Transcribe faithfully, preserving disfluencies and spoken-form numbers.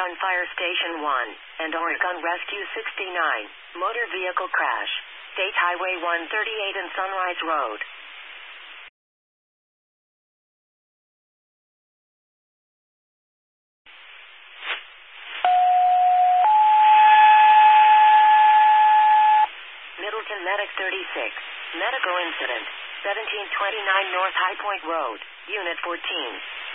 Oregon Fire Station one and Oregon Rescue sixty-nine. Motor vehicle crash. State Highway one thirty-eight and Sunrise Road. Middleton Medic thirty-six. Medical incident. seventeen twenty-nine North High Point Road. Unit fourteen.